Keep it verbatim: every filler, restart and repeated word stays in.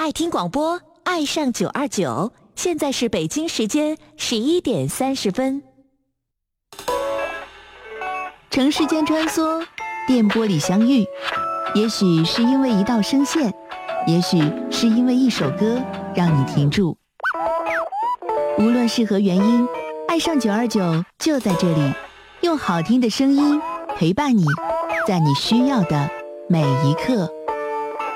爱听广播，爱上九二九。现在是北京时间十一点三十分。 城市间穿梭，电波里相遇，也许是因为一道声线，也许是因为一首歌让你停住。无论是何原因，爱上九二九就在这里，用好听的声音陪伴你，在你需要的每一刻。